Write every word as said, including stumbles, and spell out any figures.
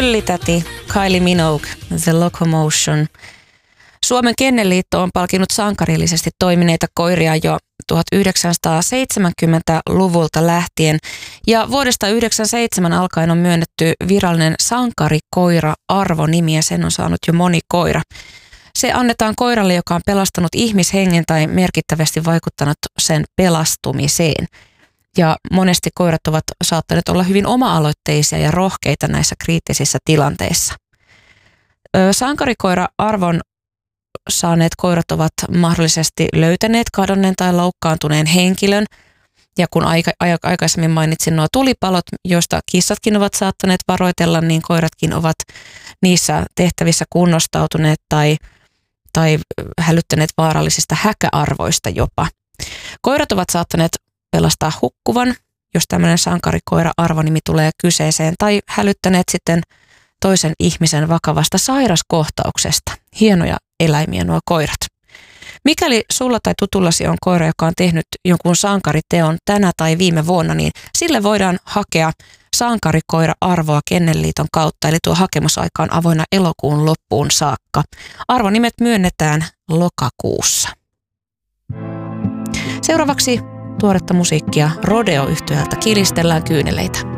Myllitäti Kylie Minogue, The Locomotion. Suomen Kennelliitto on palkinut sankarillisesti toimineita koiria jo tuhatyhdeksänsataaseitsemänkymmentäluvulta lähtien ja vuodesta yhdeksänkymmentäseitsemän alkaen on myönnetty virallinen sankarikoira-arvonimi ja sen on saanut jo moni koira. Se annetaan koiralle, joka on pelastanut ihmishengen tai merkittävästi vaikuttanut sen pelastumiseen. Ja monesti koirat ovat saattaneet olla hyvin oma-aloitteisia ja rohkeita näissä kriittisissä tilanteissa. Sankarikoira-arvon saaneet koirat ovat mahdollisesti löytäneet kadonneen tai loukkaantuneen henkilön. Ja kun aika, aikaisemmin mainitsin nuo tulipalot, joista kissatkin ovat saattaneet varoitella, niin koiratkin ovat niissä tehtävissä kunnostautuneet tai, tai hälyttäneet vaarallisista häkäarvoista jopa. Koirat ovat saattaneet pelastaa hukkuvan, jos tämmöinen sankarikoira-arvonimi tulee kyseeseen, tai hälyttäneet sitten toisen ihmisen vakavasta sairaskohtauksesta. Hienoja eläimiä nuo koirat. Mikäli sulla tai tutullasi on koira, joka on tehnyt jonkun sankariteon tänä tai viime vuonna, niin sille voidaan hakea sankarikoira-arvoa Kennelliiton kautta, eli tuo hakemusaika on avoinna elokuun loppuun saakka. Arvonimet myönnetään lokakuussa. Seuraavaksi tuoretta musiikkia Rodeo-yhtyöltä Kilistellään kyyneleitä.